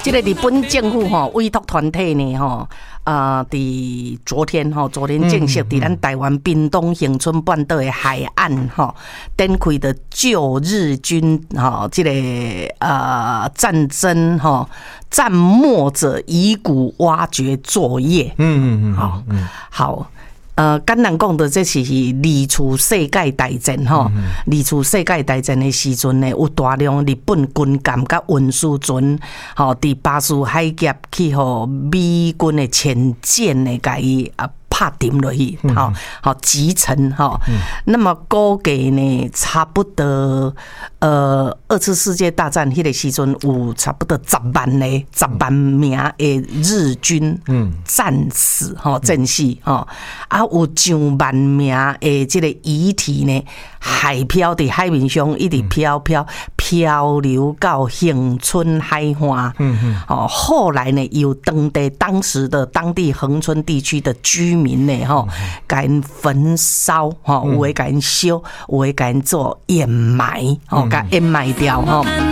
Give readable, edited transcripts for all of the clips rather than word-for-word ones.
这个日本政府委托团体呢伫昨天正式伫咱台湾屏东恒春半岛的海岸展开的救日军这个战争战没者遗骨挖掘作业。好。简单讲的，这是二次世界大战二次世界大战的时阵呢，有大量日本军舰甲运输船伫巴士海峡去互美军的潜舰呢，甲伊拍沉落去，击沉那么估计呢，差不多二次世界大战迄个时阵有差不多10万名的日军战死战死有上万名的这个遗体呢，海漂伫海面上一直漂流到恒春海岸。后来呢，有当时的当地恒春地区的居民呢，甲因焚烧，有的甲因烧，有的甲因做掩埋，甲掩埋掉。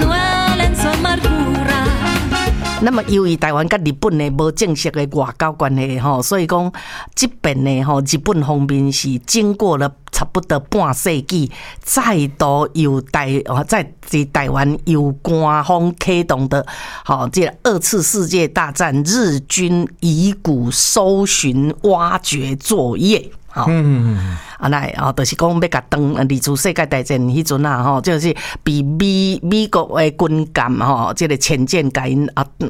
那么由于台湾跟日本呢无正式的外交关系所以讲这边呢日本方面是经过了差不多半世纪，再度由在台湾由官方启动的这个二次世界大战日军遗骨搜寻挖掘作业。就是讲要甲二次世界大战迄阵就是被美国的军舰这个潜舰甲因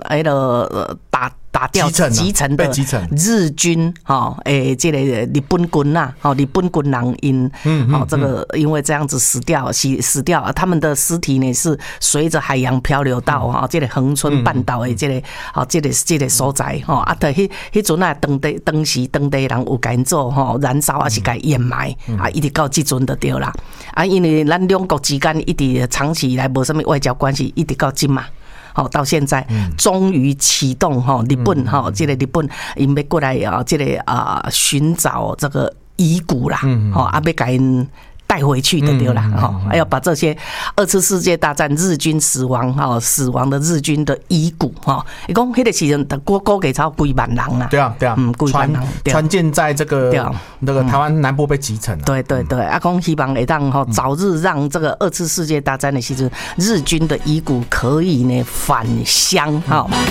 打掉击沉的日军这个日本军日本军人因这个因为这样子死掉，他们的尸体呢是随着海洋漂流到这个恒春半岛的这个所在迄阵当时当地人有甲因做燃烧还是甲掩埋一直到这阵就对啦因为咱两国之间一直长期以来无什么外交关系，一直到今嘛。到现在终于启动日本这个日本因要过来这个寻找这个遗骨啦要甲因带回去的对啦还要把这些二次世界大战日军死亡的日军的遗骨伊讲迄个时阵估计超几万人啦。 对啊几万人船舰在这个那个台湾南部被击沉了。 对讲希望会当早日让这个二次世界大战的时阵日军的遗骨可以呢返乡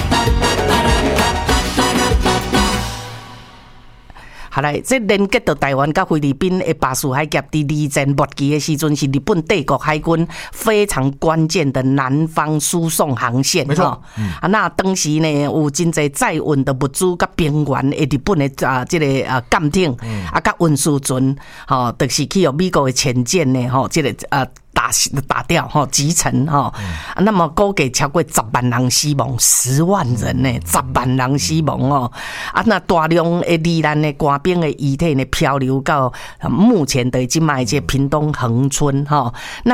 好来，这连接到台湾甲菲律宾的巴士海峡，伫二战末期的时阵是日本帝国海军非常关键的南方输送航线。 没错， 那当时呢有真侪载运的物资甲兵员的日本的这个舰艇甲运输船，就是去有美国的潜舰呢，这个打掉击沉那么估计超过10万人死亡，10万人呢，10万人死亡那大量的罹难的官兵的遗体呢漂流到目前的即卖这屏东恒春那